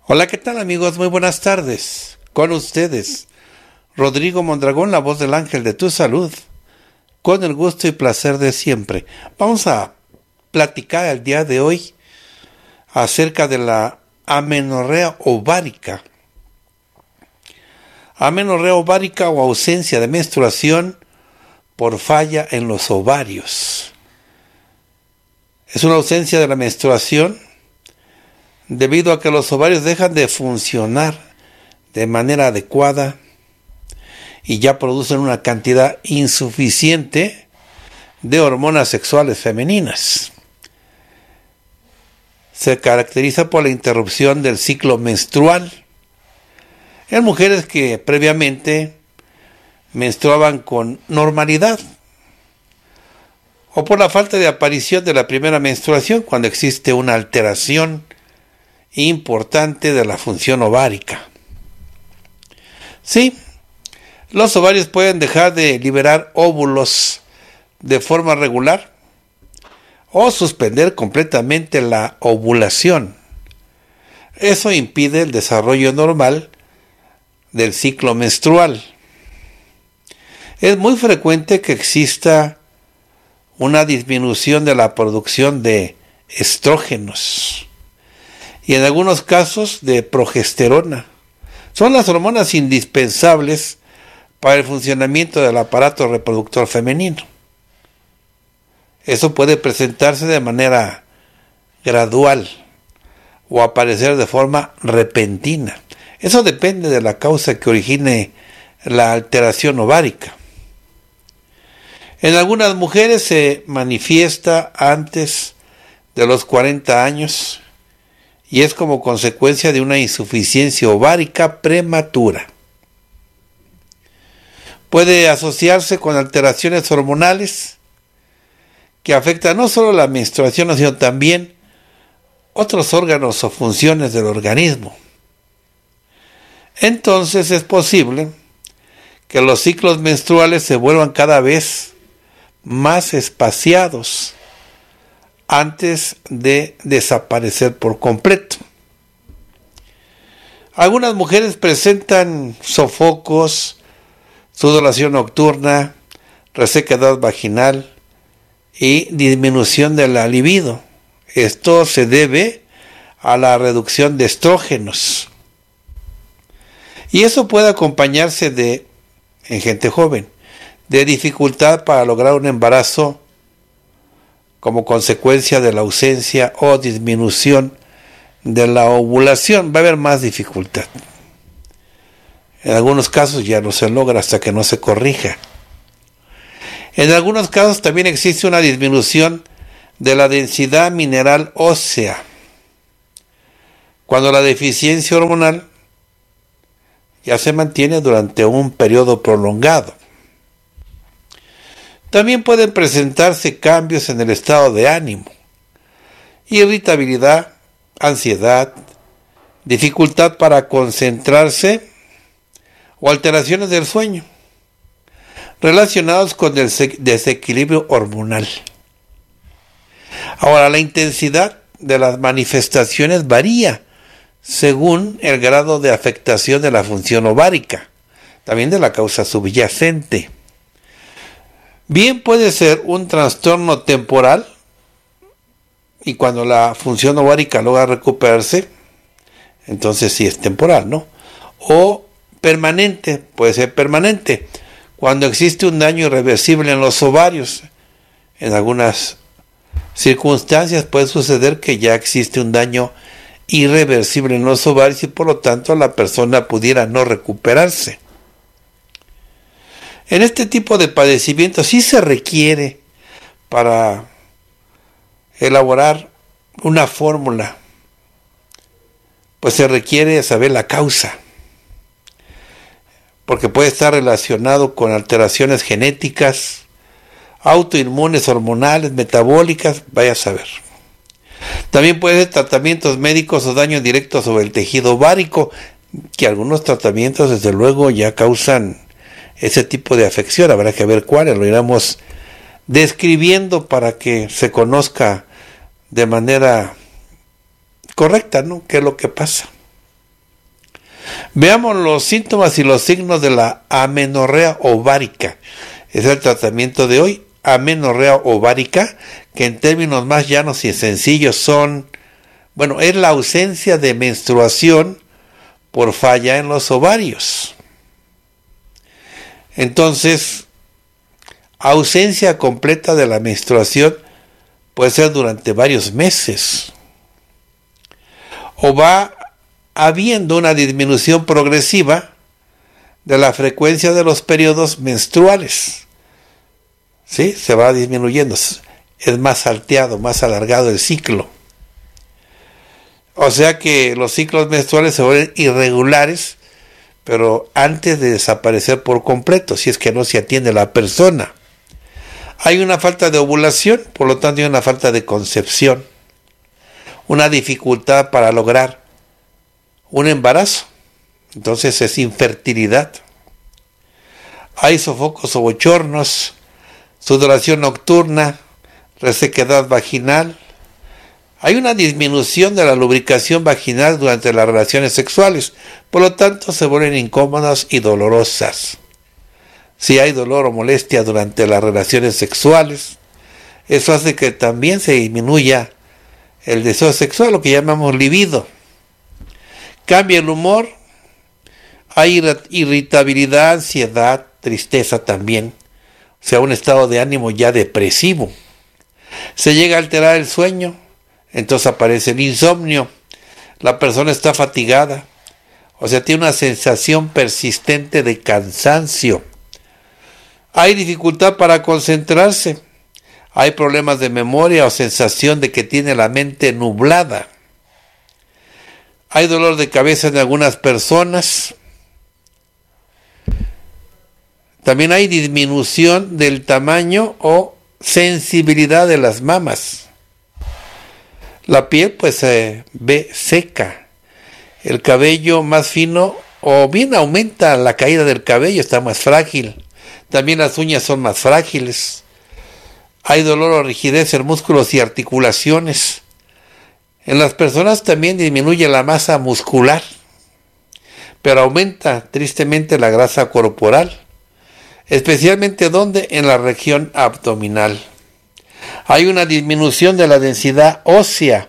Hola, ¿qué tal amigos? Muy buenas tardes. Con ustedes, Rodrigo Mondragón, la voz del ángel de tu salud, con el gusto y placer de siempre. Vamos a platicar el día de hoy acerca de la amenorrea ovárica. Amenorrea ovárica o ausencia de menstruación por falla en los ovarios. Es una ausencia de la menstruación debido a que los ovarios dejan de funcionar de manera adecuada y ya producen una cantidad insuficiente de hormonas sexuales femeninas. Se caracteriza por la interrupción del ciclo menstrual en mujeres que previamente menstruaban con normalidad, o por la falta de aparición de la primera menstruación cuando existe una alteración importante de la función ovárica. Sí, los ovarios pueden dejar de liberar óvulos de forma regular o suspender completamente la ovulación. Eso impide el desarrollo normal del ciclo menstrual. Es muy frecuente que exista una disminución de la producción de estrógenos y en algunos casos de progesterona. Son las hormonas indispensables para el funcionamiento del aparato reproductor femenino. Eso puede presentarse de manera gradual o aparecer de forma repentina. Eso depende de la causa que origine la alteración ovárica. En algunas mujeres se manifiesta antes de los 40 años y es como consecuencia de una insuficiencia ovárica prematura. Puede asociarse con alteraciones hormonales que afectan no solo la menstruación, sino también otros órganos o funciones del organismo. Entonces es posible que los ciclos menstruales se vuelvan cada vez más espaciados antes de desaparecer por completo. Algunas mujeres presentan sofocos, sudoración nocturna, resequedad vaginal y disminución de la libido. Esto se debe a la reducción de estrógenos. Y eso puede acompañarse en gente joven, de dificultad para lograr un embarazo como consecuencia de la ausencia o disminución de la ovulación. Va a haber más dificultad. En algunos casos ya no se logra hasta que no se corrija. En algunos casos también existe una disminución de la densidad mineral ósea, cuando la deficiencia hormonal ya se mantiene durante un periodo prolongado. También pueden presentarse cambios en el estado de ánimo, irritabilidad, ansiedad, dificultad para concentrarse o alteraciones del sueño relacionados con el desequilibrio hormonal. Ahora, la intensidad de las manifestaciones varía según el grado de afectación de la función ovárica, también de la causa subyacente. Bien puede ser un trastorno temporal, y cuando la función ovárica logra recuperarse, entonces sí es temporal, ¿no? O permanente, puede ser permanente, cuando existe un daño irreversible en los ovarios. En algunas circunstancias puede suceder que ya existe un daño irreversible en los ovarios y por lo tanto la persona pudiera no recuperarse. En este tipo de padecimientos sí se requiere, para elaborar una fórmula, pues se requiere saber la causa, porque puede estar relacionado con alteraciones genéticas, autoinmunes, hormonales, metabólicas, vaya a saber. También puede ser tratamientos médicos o daño directo sobre el tejido ovárico, que algunos tratamientos desde luego ya causan ese tipo de afección. Habrá que ver cuáles, lo iremos describiendo para que se conozca de manera correcta, ¿no?, qué es lo que pasa. Veamos los síntomas y los signos de la amenorrea ovárica. Es el tratamiento de hoy, amenorrea ovárica, que en términos más llanos y sencillos es la ausencia de menstruación por falla en los ovarios. Entonces, ausencia completa de la menstruación puede ser durante varios meses. O va habiendo una disminución progresiva de la frecuencia de los periodos menstruales. ¿Sí? Se va disminuyendo. Es más salteado, más alargado el ciclo. O sea que los ciclos menstruales se vuelven irregulares, pero antes de desaparecer por completo, si es que no se atiende a la persona. Hay una falta de ovulación, por lo tanto hay una falta de concepción, una dificultad para lograr un embarazo, entonces es infertilidad. Hay sofocos o bochornos, sudoración nocturna, resequedad vaginal. Hay una disminución de la lubricación vaginal durante las relaciones sexuales, por lo tanto se vuelven incómodas y dolorosas. Si hay dolor o molestia durante las relaciones sexuales, eso hace que también se disminuya el deseo sexual, lo que llamamos libido. Cambia el humor, hay irritabilidad, ansiedad, tristeza también, o sea, un estado de ánimo ya depresivo. Se llega a alterar el sueño, entonces aparece el insomnio, la persona está fatigada, o sea, tiene una sensación persistente de cansancio. Hay dificultad para concentrarse, hay problemas de memoria o sensación de que tiene la mente nublada. Hay dolor de cabeza en algunas personas. También hay disminución del tamaño o sensibilidad de las mamas. La piel pues se ve seca. El cabello más fino o bien aumenta la caída del cabello, está más frágil. También las uñas son más frágiles. Hay dolor o rigidez en músculos y articulaciones. En las personas también disminuye la masa muscular, pero aumenta tristemente la grasa corporal, especialmente ¿dónde? En la región abdominal. Hay una disminución de la densidad ósea.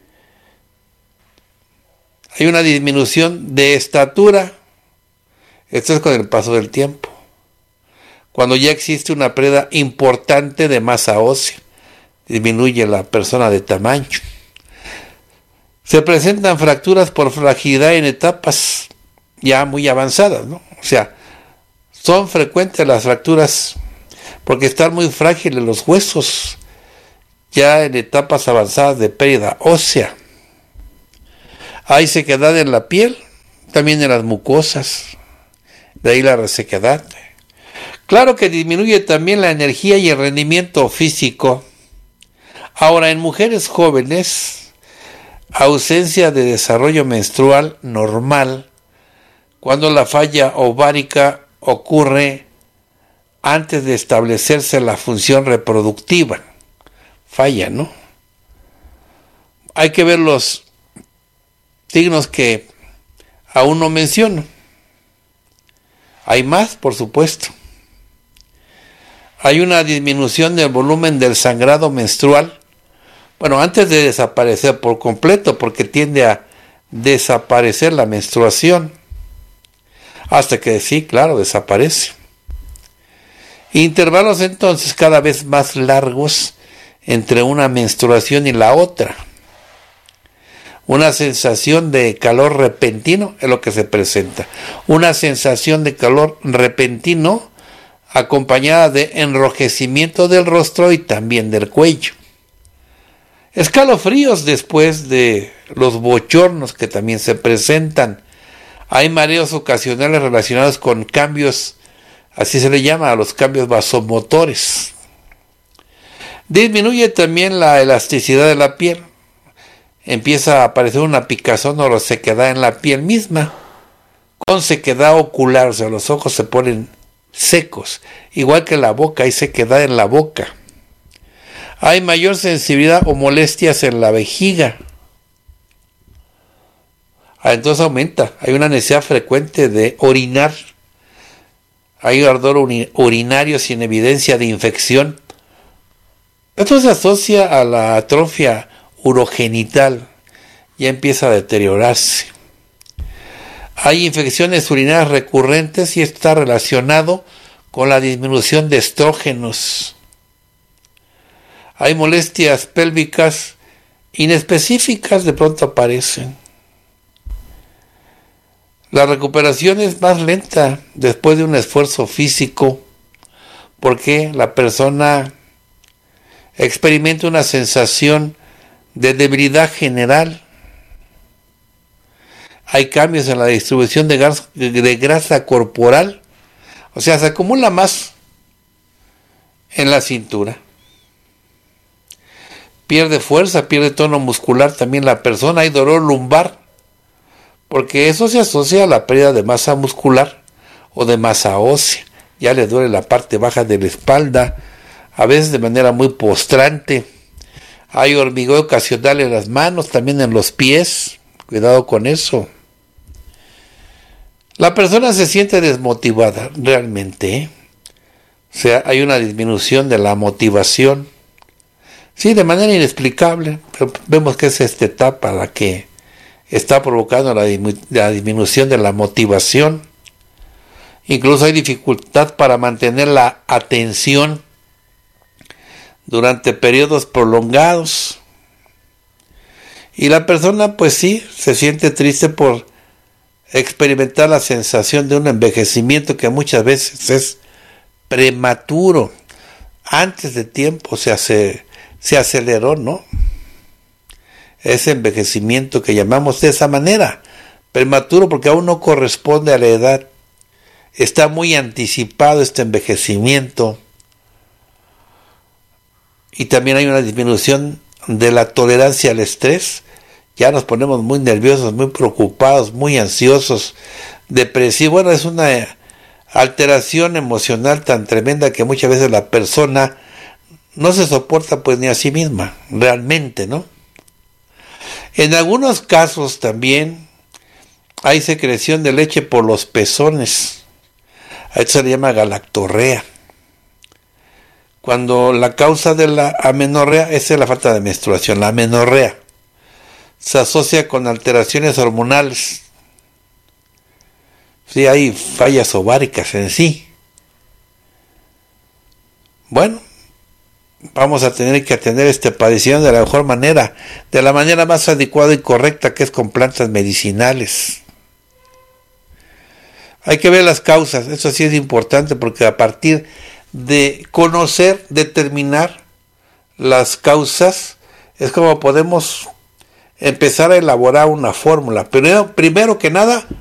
Hay una disminución de estatura. Esto es con el paso del tiempo. Cuando ya existe una pérdida importante de masa ósea, disminuye la persona de tamaño. Se presentan fracturas por fragilidad en etapas ya muy avanzadas, ¿no? O sea, son frecuentes las fracturas porque están muy frágiles los huesos, ya en etapas avanzadas de pérdida ósea. Hay sequedad en la piel, también en las mucosas, de ahí la resequedad. Claro que disminuye también la energía y el rendimiento físico. Ahora, en mujeres jóvenes, ausencia de desarrollo menstrual normal, cuando la falla ovárica ocurre antes de establecerse la función reproductiva. Falla, ¿no? Hay que ver los signos que aún no menciono. Hay más, por supuesto. Hay una disminución del volumen del sangrado menstrual. Bueno, antes de desaparecer por completo, porque tiende a desaparecer la menstruación. Hasta que sí, claro, desaparece. Intervalos entonces cada vez más largos entre una menstruación y la otra. Una sensación de calor repentino es lo que se presenta. Una sensación de calor repentino acompañada de enrojecimiento del rostro y también del cuello. Escalofríos después de los bochornos que también se presentan. Hay mareos ocasionales relacionados con cambios, así se le llama a los cambios vasomotores. Disminuye también la elasticidad de la piel. Empieza a aparecer una picazón o resequedad en la piel misma, con sequedad ocular, o sea, los ojos se ponen secos, igual que la boca, hay sequedad en la boca. Hay mayor sensibilidad o molestias en la vejiga. Entonces aumenta, hay una necesidad frecuente de orinar, hay ardor urinario sin evidencia de infección. Esto se asocia a la atrofia urogenital, ya empieza a deteriorarse. Hay infecciones urinarias recurrentes y está relacionado con la disminución de estrógenos. Hay molestias pélvicas inespecíficas, de pronto aparecen. La recuperación es más lenta después de un esfuerzo físico, porque la persona experimenta una sensación de debilidad general. Hay cambios en la distribución de grasa corporal, o sea, se acumula más en la cintura. Pierde fuerza, pierde tono muscular también la persona, hay dolor lumbar, porque eso se asocia a la pérdida de masa muscular o de masa ósea. Ya le duele la parte baja de la espalda, a veces de manera muy postrante. Hay hormigueo ocasional en las manos, también en los pies, cuidado con eso. La persona se siente desmotivada realmente, O sea, hay una disminución de la motivación. Sí, de manera inexplicable, pero vemos que es esta etapa la que está provocando la disminución de la motivación. Incluso hay dificultad para mantener la atención durante periodos prolongados. Y la persona, pues sí, se siente triste por experimentar la sensación de un envejecimiento que muchas veces es prematuro. Antes de tiempo se aceleró, ¿no? Ese envejecimiento que llamamos de esa manera, prematuro, porque aún no corresponde a la edad. Está muy anticipado este envejecimiento. Y también hay una disminución de la tolerancia al estrés. Ya nos ponemos muy nerviosos, muy preocupados, muy ansiosos, depresivos. Bueno, es una alteración emocional tan tremenda que muchas veces la persona no se soporta pues ni a sí misma, realmente, ¿no? En algunos casos también hay secreción de leche por los pezones. A esto se le llama galactorrea. Cuando la causa de la amenorrea, esa es la falta de menstruación, la amenorrea, se asocia con alteraciones hormonales. Sí, hay fallas ováricas en sí. Bueno, vamos a tener que atender este padecimiento de la mejor manera, de la manera más adecuada y correcta, que es con plantas medicinales. Hay que ver las causas, eso sí es importante, porque a partir de conocer, determinar las causas, es como podemos empezar a elaborar una fórmula. Primero que nada,